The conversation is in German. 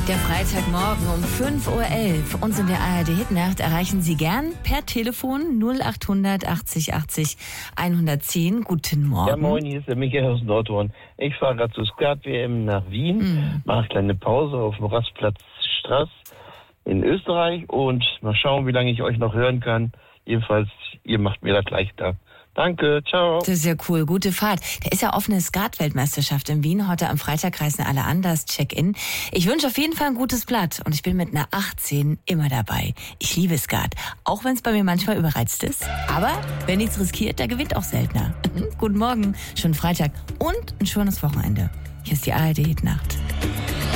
Der Freitagmorgen um 5.11 Uhr. Uns in der ARD-Hitnacht erreichen Sie gern per Telefon 0800 80 80 110. Guten Morgen. Ja, moin, hier ist der Michael aus Nordhorn. Ich fahre gerade zur Skat-WM nach Wien, mache eine kleine Pause auf dem Rastplatz Straß in Österreich und mal schauen, wie lange ich euch noch hören kann. Jedenfalls, ihr macht mir das leichter. Danke, ciao. Das ist ja cool, gute Fahrt. Da ist ja offene Skat-Weltmeisterschaft in Wien. Heute am Freitag reisen alle an, das Check-in. Ich wünsche auf jeden Fall ein gutes Blatt und ich bin mit einer 18 immer dabei. Ich liebe Skat, auch wenn es bei mir manchmal überreizt ist. Aber wer nichts riskiert, der gewinnt auch seltener. Guten Morgen, schönen Freitag und ein schönes Wochenende. Hier ist die ARD-Hitnacht.